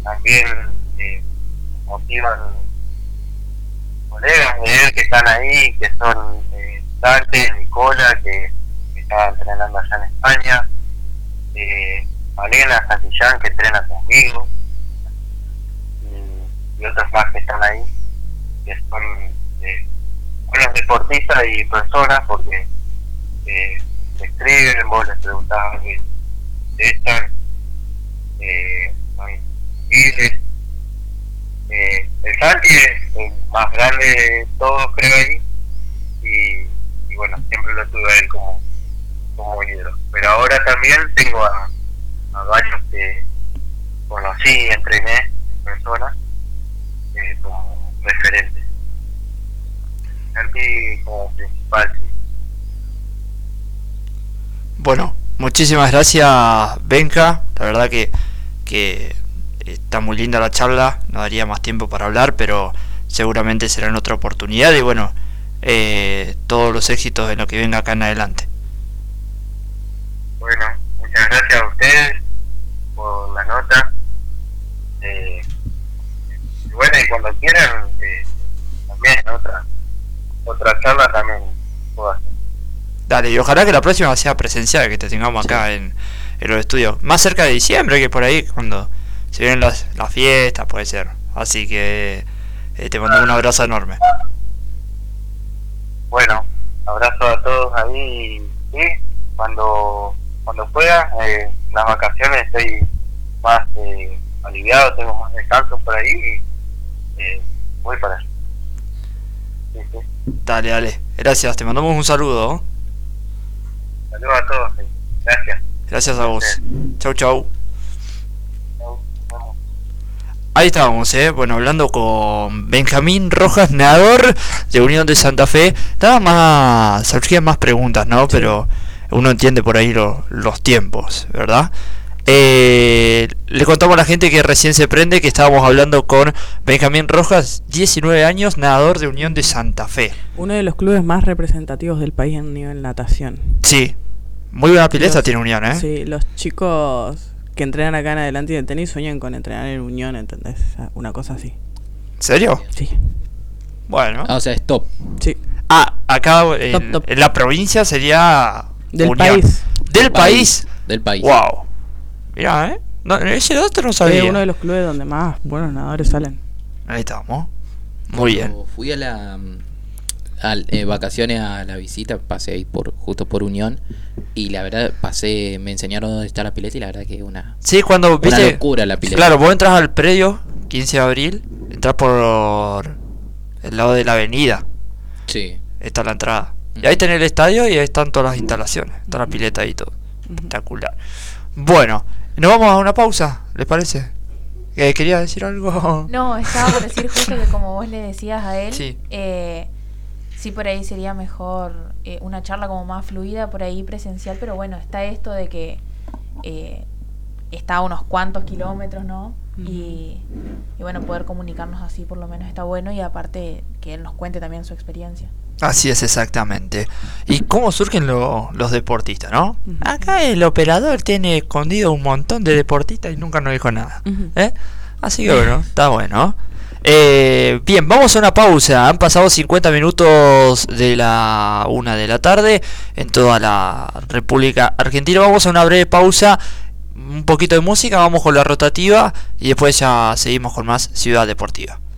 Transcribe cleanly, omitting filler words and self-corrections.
también motivan colegas de él que están ahí, que son Dante, Nicola, que está entrenando allá en España, Malena Santillán, que entrena conmigo, y otros más que están ahí, que son buenos deportistas y personas, porque se escriben, vos les preguntabas de César, son civiles. El Santi es el más grande de todos, creo, ahí, y bueno, siempre lo tuve a él como ídolo. Pero ahora también tengo a varios que conocí, entrené en persona, como referentes. Santi como principal, sí. Bueno, muchísimas gracias, Benja. La verdad que está muy linda la charla. No daría más tiempo para hablar, pero seguramente será en otra oportunidad. Y bueno, todos los éxitos en lo que venga acá en adelante. Bueno, muchas gracias a ustedes por la nota. Y bueno, y cuando quieran, también otra charla también puedo hacer. Dale, y ojalá que la próxima sea presencial, que te tengamos acá en los estudios. Más cerca de diciembre, que por ahí, cuando se vienen las fiestas, puede ser. Así que te mando un abrazo enorme. Bueno, abrazo a todos ahí. Sí, cuando pueda, las vacaciones estoy más aliviado, tengo más descanso por ahí y voy para allá. Sí, sí. Dale. Gracias, te mandamos un saludo. Saludos a todos. Gracias. Gracias a vos. Chau. Chau. Ahí estábamos, bueno, hablando con Benjamín Rojas, nadador de Unión de Santa Fe. Surgían más preguntas, ¿no? Sí. Pero uno entiende por ahí los tiempos, ¿verdad? Le contamos a la gente que recién se prende que estábamos hablando con Benjamín Rojas, 19 años, nadador de Unión de Santa Fe. Uno de los clubes más representativos del país en nivel natación. Sí, muy buena pileta tiene Unión, ¿eh? Sí, los chicos que entrenan acá en adelante del tenis sueñan con entrenar en Unión, ¿entendés? Una cosa así. ¿En serio? Sí. Bueno. O sea, es top. Sí. Acá top. En la provincia sería del Unión. país. Del país. Del país. Wow. Mirá, no, ese dato no sabía. Es uno de los clubes donde más buenos nadadores salen. Ahí estamos. Muy bien. Fui a vacaciones a la visita, pasé ahí justo por Unión, y la verdad me enseñaron dónde está la pileta, y la verdad que sí, cuando una locura la pileta. Claro, vos entras al predio 15 de abril, entras por el lado de la avenida. Sí. Está la entrada. Y ahí tenés el estadio y ahí están todas las instalaciones. Está la pileta y todo. Espectacular. Bueno, nos vamos a una pausa, ¿les parece? ¿Quería decir algo? No, estaba por decir justo que como vos le decías a él, sí, sí, por ahí sería mejor una charla como más fluida, por ahí presencial, pero bueno, está esto de que está a unos cuantos kilómetros, ¿no? Y bueno, poder comunicarnos así por lo menos está bueno, y aparte que él nos cuente también su experiencia. Así es, exactamente. ¿Y cómo surgen los deportistas, no? Acá el operador tiene escondido un montón de deportistas y nunca nos dijo nada. Así que bueno, está bueno. Bien, vamos a una pausa. Han pasado 50 minutos de la 1 de la tarde en toda la República Argentina. Vamos a una breve pausa, un poquito de música, vamos con la rotativa y después ya seguimos con más Ciudad Deportiva.